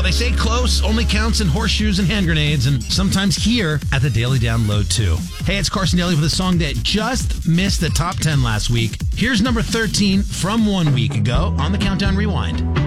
Well, they say close only counts in horseshoes and hand grenades, and sometimes here at the Daily Download, too. Hey, it's Carson Daly with a song that just missed the top 10 last week. Here's number 13 from 1 week ago on the Countdown Rewind.